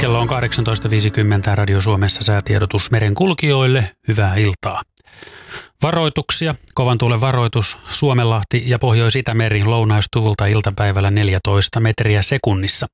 Kello on 18.50 Radio Suomessa säätiedotus merenkulkijoille. Hyvää iltaa. Varoituksia. Kovan tuulen varoitus. Suomenlahti ja Pohjois-Itämeri lounaistuulta iltapäivällä 14 metriä sekunnissa.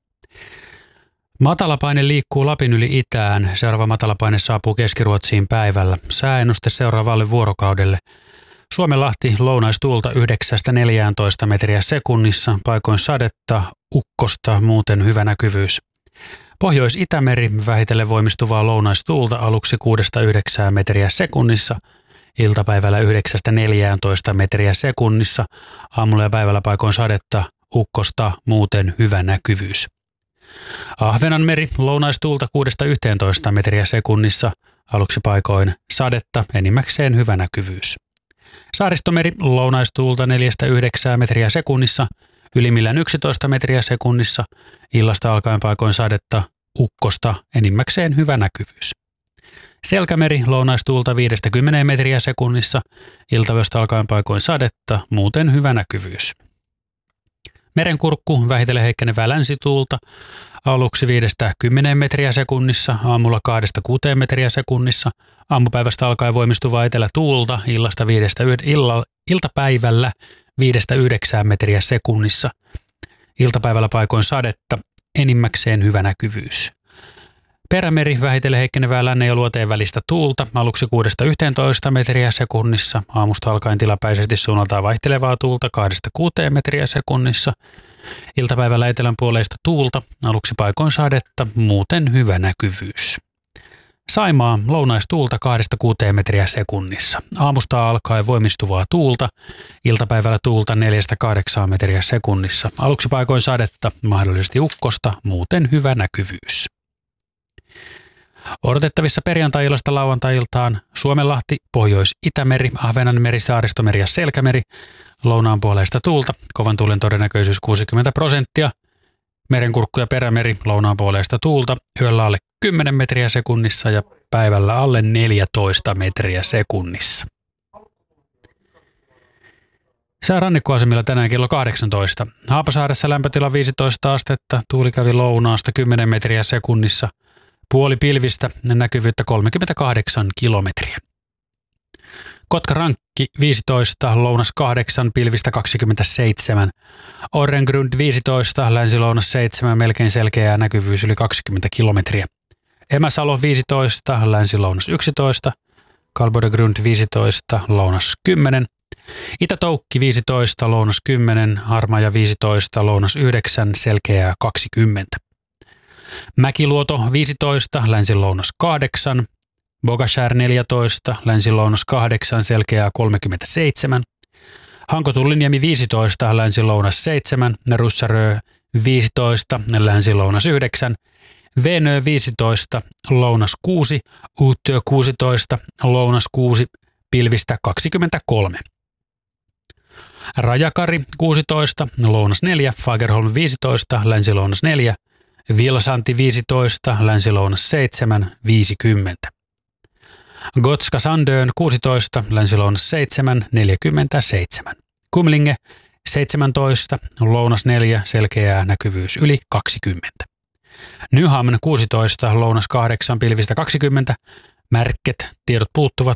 Matalapaine liikkuu Lapin yli itään. Seuraava matalapaine saapuu Keski-Ruotsiin päivällä. Sääennuste seuraavalle vuorokaudelle. Suomenlahti lounaistuulta 9-14 metriä sekunnissa. Paikoin sadetta, ukkosta, muuten hyvä näkyvyys. Pohjois-Itämeri vähitellen voimistuvaa lounaistuulta aluksi 6-9 metriä sekunnissa. Iltapäivällä 9-14 metriä sekunnissa. Aamulla ja päivällä paikoin sadetta, ukkosta, muuten hyvä näkyvyys. Ahvenanmeri lounaistuulta 6-11 metriä sekunnissa. Aluksi paikoin sadetta, enimmäkseen hyvä näkyvyys. Saaristomeri lounaistuulta 4-9 metriä sekunnissa. Ylimmillään 11 metriä sekunnissa. Illasta alkaen paikoin sadetta, ukkosta, enimmäkseen hyvä näkyvyys. Selkämeri lounaistuulta 5-10 metriä sekunnissa. Iltayöstä alkaen paikoin sadetta, muuten hyvä näkyvyys. Merenkurkku vähitellen heikkenevää länsituulta. Aluksi 5-10 metriä sekunnissa, aamulla 2-6 metriä sekunnissa. Aamupäivästä alkaen voimistuvaa etelätuulta, iltapäivällä 5-9 metriä sekunnissa. Iltapäivällä paikoin sadetta, enimmäkseen hyvä näkyvyys. Perämeri vähitellen heikkenevää lännen ja luoteen välistä tuulta, aluksi 6-11 metriä sekunnissa. Aamusta alkaen tilapäisesti suunnaltaan vaihtelevaa tuulta 2-6 metriä sekunnissa. Iltapäivällä etelänpuoleista tuulta, aluksi paikoin sadetta, muuten hyvä näkyvyys. Saimaa lounaistuulta 2-6 metriä sekunnissa. Aamusta alkaen voimistuvaa tuulta, iltapäivällä tuulta 4-8 metriä sekunnissa. Aluksi paikoin sadetta, mahdollisesti ukkosta, muuten hyvä näkyvyys. Odotettavissa perjantai-illasta lauantai-iltaan Suomenlahti, Pohjois-Itämeri, Ahvenanmeri, Saaristomeri ja Selkämeri. Lounaanpuoleista tuulta, kovan tuulen todennäköisyys 60%. Merenkurkku ja Perämeri lounaanpuoleista tuulta, yöllä alle 10 metriä sekunnissa ja päivällä alle 14 metriä sekunnissa. Sää rannikkoasemilla tänään kello 18. Haapasaaressa lämpötila 15 astetta, tuuli kävi lounaasta 10 metriä sekunnissa. Puoli pilvistä, näkyvyyttä 38 kilometriä. Kotka-Rankki 15, lounas 8, pilvistä 27. Orrengrund 15, länsi-lounas 7, melkein selkeää, näkyvyys yli 20 kilometriä. Emäsalo 15, länsi-lounas 11. Kalbodegrund 15, lounas 10. Itä-Toukki 15, lounas 10. Harmaja 15, lounas 9, selkeää 20. Mäkiluoto 15, länsi-lounas 8. Bogashär 14, länsi-lounas 8, selkeää 37. Hankotullinniemi 15, länsi-lounas 7. Russarö 15, länsi-lounas 9. Venö 15, lounas 6. Uuttyö 16, lounas 6, pilvistä 23. Rajakari 16, lounas 4. Fagerholm 15, länsi-lounas 4. Vilsanti 15, länsi-lounas 7, 50. Gotska Sandön 16, länsi-lounas 7, 47. Kumlinge 17, lounas 4, selkeää, näkyvyys yli 20. Nyhamn 16, lounas 8, pilvistä 20. Märket, tiedot puuttuvat.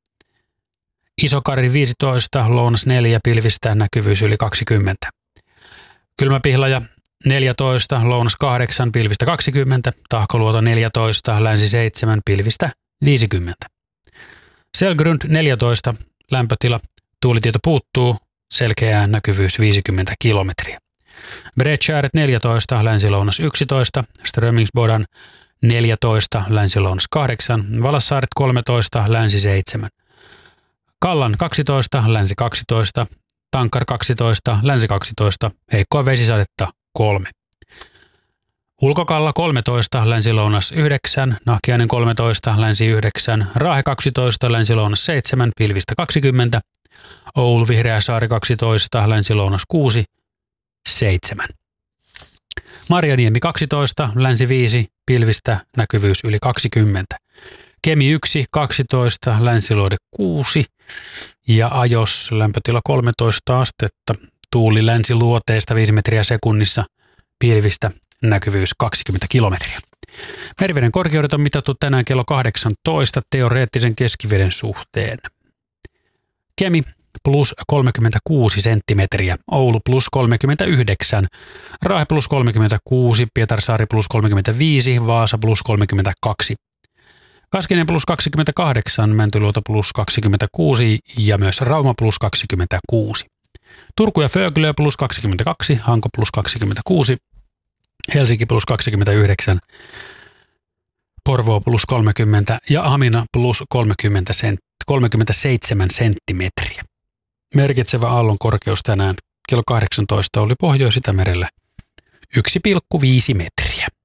Isokari 15, lounas 4, pilvistä, näkyvyys yli 20. Kylmäpihlaja 14, lounas 8, pilvistä 20. Tahkoluoto 14, länsi 7, pilvistä 50. Selgrund 14, lämpötila, tuulitieto puuttuu, selkeää, näkyvyys 50 kilometriä. Bredtjäret 14, länsi-lounas 11, Strömingsbodan 14, länsi-lounas 8, Valassaaret 13, länsi 7. Kallan 12, länsi 12, Tankar 12, länsi 12, heikkoa vesisadetta 3. Ulkokalla 13, länsi-lounas 9, Nahkiainen 13, länsi 9, Raahe 12, länsi-lounas 7, pilvistä 20, Oulu Vihreäsaari 12, länsi-lounas 6, 7. Marjaniemi 12, länsi 5, pilvistä, näkyvyys yli 20. Kemi 1, 12, länsiluode 6 ja Ajos lämpötila 13 astetta, tuuli länsiluoteesta 5 metriä sekunnissa, pilvistä, näkyvyys 20 kilometriä. Meriveden korkeudet on mitattu tänään kello 18 teoreettisen keskiveden suhteen. Kemi plus 36 senttimetriä, Oulu plus 39, Raahe plus 36, Pietarsaari plus 35, Vaasa plus 32. Kaskinen plus 28, Mäntyluoto plus 26 ja myös Rauma plus 26. Turku ja Föglö plus 22, Hanko plus 26, Helsinki plus 29, Porvoo plus 30 ja Hamina plus 37 senttimetriä. Merkitsevä aallon korkeus tänään kello 18 oli Pohjois-Itämerellä 1,5 metriä.